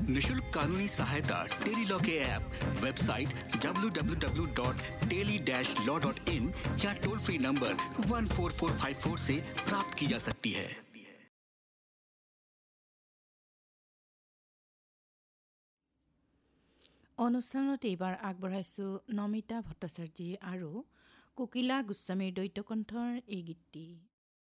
निशुल्क कानूनी सहायता टेली लॉ के ऐप, वेबसाइट www.teli-law.in या टोल फ्री नंबर 14454 से प्राप्त की जा सकती है। অনুষ্ঠানত এইবাৰ আগবঢ়াইছো নমিতা ভট্টাচাৰ্যী আৰু কোকিলা গোস্বামীৰ দ্বৈতকণ্ঠৰ এই গীতটি।